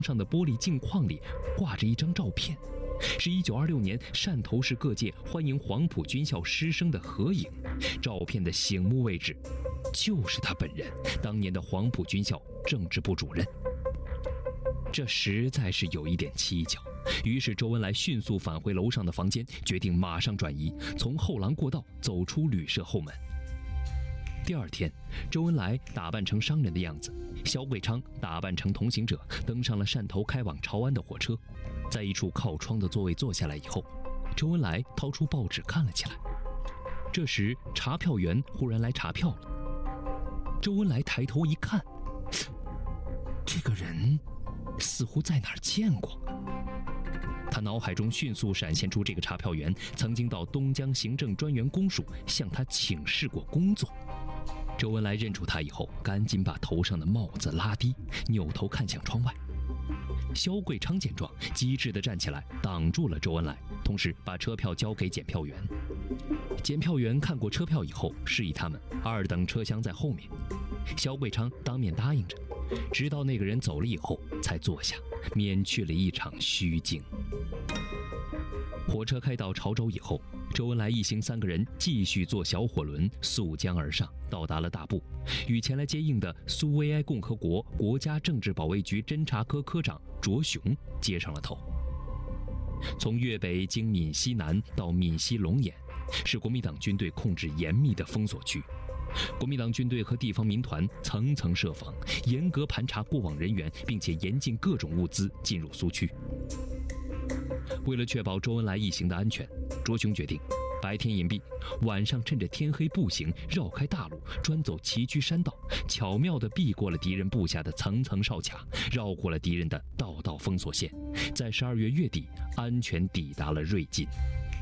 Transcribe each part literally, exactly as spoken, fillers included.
上的玻璃镜框里挂着一张照片，是一九二六年汕头市各界欢迎黄埔军校师生的合影。照片的醒目位置就是他本人，当年的黄埔军校政治部主任。这实在是有一点蹊跷，于是周恩来迅速返回楼上的房间，决定马上转移，从后廊过道走出旅社后门。第二天，周恩来打扮成商人的样子，萧桂昌打扮成同行者，登上了汕头开往潮安的火车。在一处靠窗的座位坐下来以后，周恩来掏出报纸看了起来。这时，查票员忽然来查票了。周恩来抬头一看，这个人似乎在哪儿见过。他脑海中迅速闪现出这个查票员曾经到东江行政专员公署向他请示过工作。周恩来认出他以后，赶紧把头上的帽子拉低，扭头看向窗外。萧桂昌见状，机智地站起来挡住了周恩来，同时把车票交给检票员。检票员看过车票以后，示意他们二等车厢在后面。萧桂昌当面答应着，直到那个人走了以后才坐下，免去了一场虚惊。火车开到潮州以后，周恩来一行三个人继续坐小火轮溯江而上，到达了大埠，与前来接应的苏维埃共和国国家政治保卫局侦察科科长卓雄接上了头。从粤北经闽西南到闽西龙眼，是国民党军队控制严密的封锁区。国民党军队和地方民团层层设防，严格盘查过往人员，并且严禁各种物资进入苏区。为了确保周恩来一行的安全，卓雄决定白天隐蔽，晚上趁着天黑步行，绕开大路，专走崎岖山道，巧妙地避过了敌人布下的层层哨卡，绕过了敌人的道道封锁线，在十二月月底安全抵达了瑞金。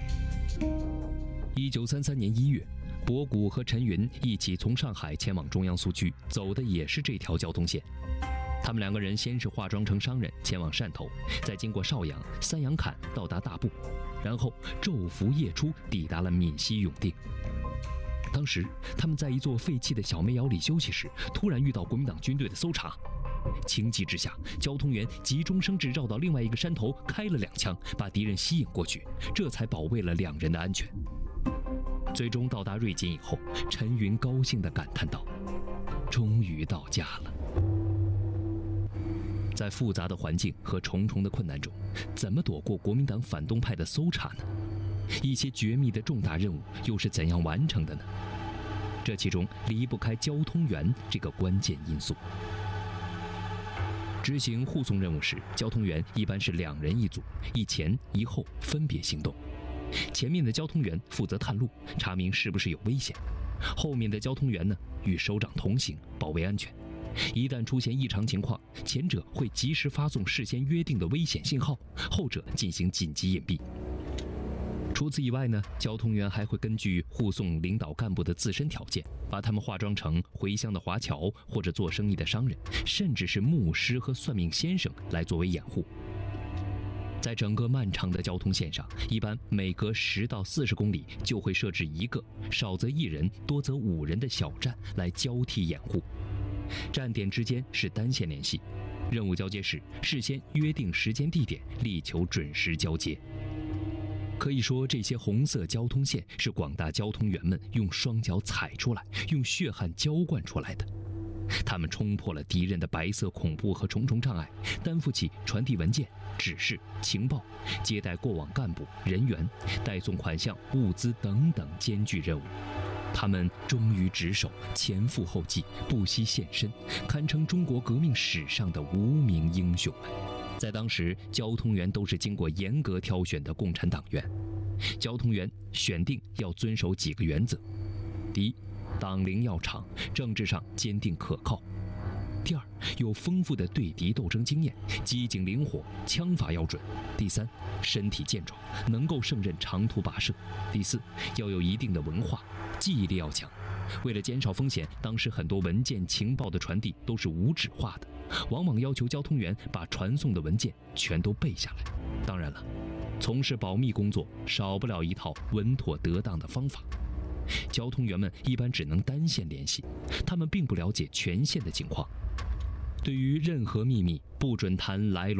一九三三年一月，博古和陈云一起从上海前往中央苏区，走的也是这条交通线。他们两个人先是化妆成商人前往汕头，再经过邵阳、三阳坎到达大埠，然后昼伏夜出抵达了闽西永定。当时他们在一座废弃的小煤窑里休息时，突然遇到国民党军队的搜查。情急之下，交通员急中生智，绕到另外一个山头开了两枪，把敌人吸引过去，这才保卫了两人的安全。最终到达瑞金以后，陈云高兴地感叹道：“终于到家了。”在复杂的环境和重重的困难中，怎么躲过国民党反动派的搜查呢？一些绝密的重大任务又是怎样完成的呢？这其中离不开交通员这个关键因素。执行护送任务时，交通员一般是两人一组，一前一后分别行动。前面的交通员负责探路，查明是不是有危险；后面的交通员呢，与首长同行，保卫安全。一旦出现异常情况，前者会及时发送事先约定的危险信号，后者进行紧急隐蔽。除此以外呢，交通员还会根据护送领导干部的自身条件，把他们化妆成回乡的华侨或者做生意的商人，甚至是牧师和算命先生来作为掩护。在整个漫长的交通线上，一般每隔十到四十公里就会设置一个，少则一人，多则五人的小站来交替掩护。站点之间是单线联系，任务交接时事先约定时间地点，力求准时交接。可以说，这些红色交通线是广大交通员们用双脚踩出来，用血汗浇灌出来的。他们冲破了敌人的白色恐怖和重重障碍，担负起传递文件、指示、情报、接待过往干部人员、代送款项、物资等等艰巨任务。他们忠于职守，前赴后继，不惜献身，堪称中国革命史上的无名英雄们。在当时，交通员都是经过严格挑选的共产党员。交通员选定要遵守几个原则：第一，党龄要长，政治上坚定可靠；第二，有丰富的对敌斗争经验，机警灵活，枪法要准；第三，身体健壮，能够胜任长途跋涉；第四，要有一定的文化，记忆力要强。为了减少风险，当时很多文件情报的传递都是无纸化的，往往要求交通员把传送的文件全都背下来。当然了，从事保密工作少不了一套稳妥得当的方法。交通员们一般只能单线联系，他们并不了解全线的情况。 对于任何秘密，不准谈来龙。